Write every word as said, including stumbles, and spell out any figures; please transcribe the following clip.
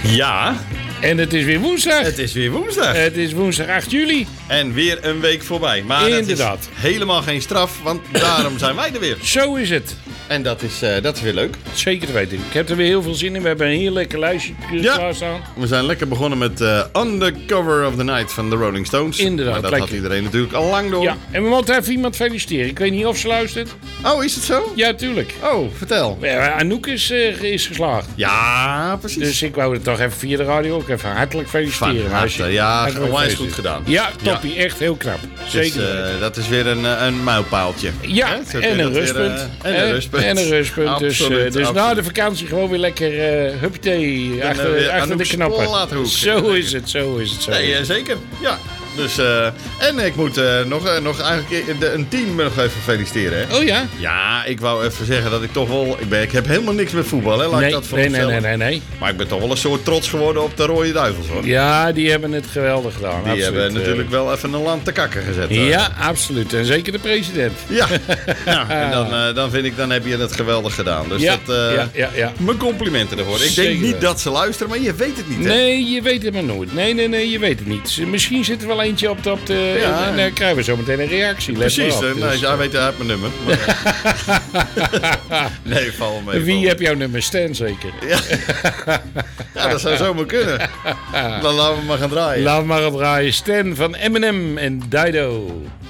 Ja. En het is weer woensdag. Het is weer woensdag. Het is woensdag acht juli. En weer een week voorbij. Maar Inderdaad. dat is helemaal geen straf, want daarom zijn wij er weer. Zo is het. En dat is, uh, dat is weer leuk. Zeker te weten. Ik heb er weer heel veel zin in. We hebben een heel lekker lijstje ja. klaarstaan. We zijn lekker begonnen met uh, On the Cover of the Night van de Rolling Stones. Inderdaad. Maar dat lekker. had iedereen natuurlijk al lang door. Ja, en we moeten even iemand feliciteren. Ik weet niet of ze luistert. Oh, is het zo? Ja, tuurlijk. Oh, vertel. Ja, Anouk is, uh, is geslaagd. Ja, precies. Dus ik wou het toch even via de radio ook even hartelijk feliciteren. Van harte, ja, onwijs goed gedaan. Ja, toppie. Ja. Echt heel knap. Zeker. Dus, uh, dat is weer een, een mijlpaaltje. Ja, He, en een rustpunt. Weer, uh, en een rustpunt. En een rustpunt. Absoluut, dus uh, dus na de vakantie gewoon weer lekker uh, huppatee achter, achter de knoppen. Zo is het, zo is het. Zo nee, is het. zeker. Ja. Dus, uh, en ik moet uh, nog, uh, nog eigenlijk de, een team nog even feliciteren. Hè? Oh ja? Ja, ik wou even zeggen dat ik toch wel... Ik, ben, ik heb helemaal niks met voetbal, hè? Laat nee, ik dat voor nee, nee, nee, nee, nee. Maar ik ben toch wel een soort trots geworden op de Rode Duivels, hoor. Ja, die hebben het geweldig gedaan. Die absoluut. hebben natuurlijk wel even een land te kakken gezet. Ja, uh. absoluut. En zeker de president. Ja, ja en dan, uh, dan vind ik, dan heb je het geweldig gedaan. Dus ja, dat, uh, ja, ja, ja. Mijn complimenten ervoor. Ik zeker. denk niet dat ze luisteren, maar je weet het niet, hè? Nee, je weet het maar nooit. Nee, nee, nee, je weet het niet. Misschien zit er wel eentje op de... Op de ja. En dan krijgen we zo meteen een reactie. Let precies, op, dus. nee, hij weet uit mijn nummer. Maar, nee, val mee. Wie heb jouw nummer? Stan zeker? Ja. Ja, dat zou zomaar kunnen. Dan laten we maar gaan draaien. Laten we maar gaan draaien. Stan van Eminem en Dido.